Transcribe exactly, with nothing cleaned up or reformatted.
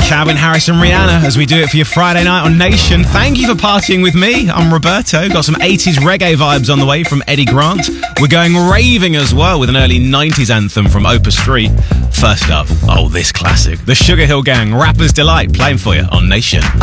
Calvin Harris and Rihanna as we do it for your Friday night on Nation. Thank you for partying with me. I'm Roberto. Got some eighties reggae vibes on the way from Eddie Grant. We're going raving as well with an early nineties anthem from Opus three. First up, oh, this classic. The Sugar Hill Gang, Rapper's Delight, playing for you on Nation.